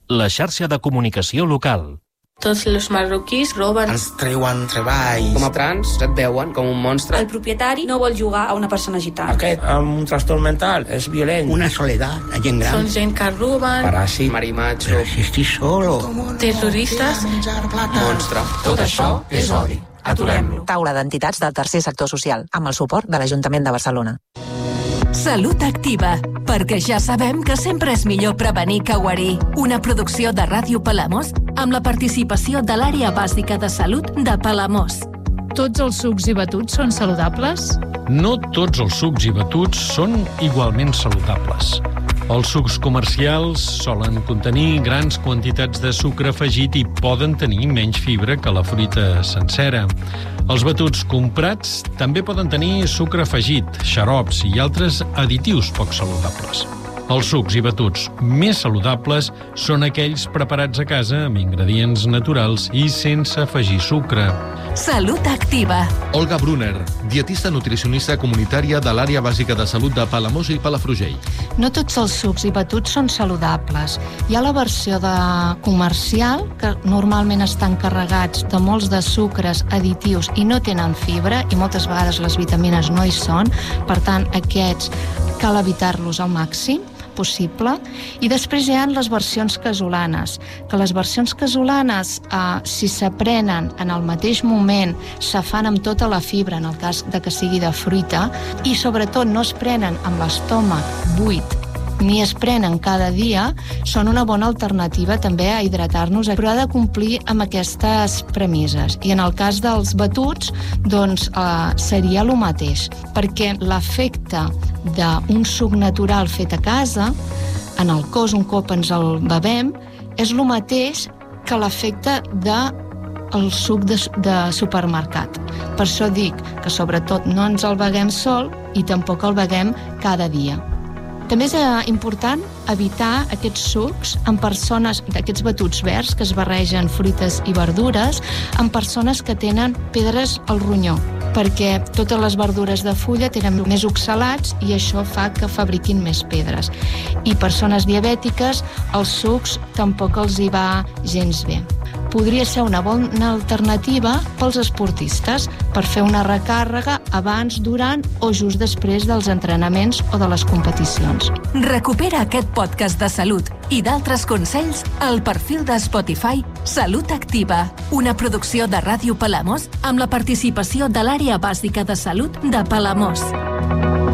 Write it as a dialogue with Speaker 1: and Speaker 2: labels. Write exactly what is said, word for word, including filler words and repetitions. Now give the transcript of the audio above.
Speaker 1: la xarxa de comunicació local.
Speaker 2: Tots els marroquís roben.
Speaker 3: Ens treuen treballs.
Speaker 4: Com a trans et veuen com un monstre.
Speaker 5: El propietari no vol jugar a una persona gitana.
Speaker 3: Aquest amb un trastorn mental és violent.
Speaker 6: Una soledat, la gent gran.
Speaker 2: Són gent que roben.
Speaker 4: Paràsit, marimacho.
Speaker 6: Si estic solo.
Speaker 2: Terroristes.
Speaker 4: Monstre.
Speaker 7: Tot això és odi. Aturem-lo.
Speaker 8: Taula d'entitats del tercer sector social, amb el suport de l'Ajuntament de Barcelona.
Speaker 9: Salut Activa, perquè ja sabem que sempre és millor prevenir que guarir. Una producció de Ràdio Palamós amb la participació de l'Àrea Bàsica de Salut de Palamós.
Speaker 10: Tots els sucs i batuts són saludables?
Speaker 11: No tots els sucs i batuts són igualment saludables. Els sucs comercials solen contenir grans quantitats de sucre afegit i poden tenir menys fibra que la fruita sencera. Els batuts comprats també poden tenir sucre afegit, xarops i altres additius poc saludables. Els sucs i batuts més saludables són aquells preparats a casa amb ingredients naturals i sense afegir sucre.
Speaker 9: Salut Activa.
Speaker 12: Olga Brunner, dietista nutricionista comunitària de l'Àrea Bàsica de Salut de Palamós i Palafrugell.
Speaker 13: No tots els sucs i batuts són saludables. Hi ha la versió de comercial, que normalment estan carregats de molts de sucres additius i no tenen fibra, i moltes vegades les vitamines no hi són. Per tant, aquests cal evitar-los al màxim possible. I després hi ha les versions casolanes, que les versions casolanes, eh, si s'aprenen en el mateix moment, se fan amb tota la fibra, en el cas de que sigui de fruita, i sobretot no es prenen amb l'estómac buit, ni es prenen cada dia, són una bona alternativa també a hidratar-nos, però ha de complir amb aquestes premisses. I en el cas dels batuts, doncs eh, seria el mateix, perquè l'efecte d'un suc natural fet a casa, en el cos un cop ens el bevem, és el mateix que l'efecte del suc de, de supermercat. Per això dic que sobretot no ens el beguem sol i tampoc el beguem cada dia. També és important evitar aquests sucs en persones, d'aquests batuts verds que es barregen fruites i verdures, en persones que tenen pedres al ronyó, perquè totes les verdures de fulla tenen més oxalats i això fa que fabriquin més pedres. I persones diabètiques, els sucs tampoc els hi va gens bé. Podria ser una bona alternativa pels esportistes per fer una recàrrega abans, durant o just després dels entrenaments o de les competicions.
Speaker 9: Recupera aquest podcast de salut i d'altres consells al perfil de Spotify Salut Activa, una producció de Ràdio Palamós amb la participació de l'Àrea Bàsica de Salut de Palamós.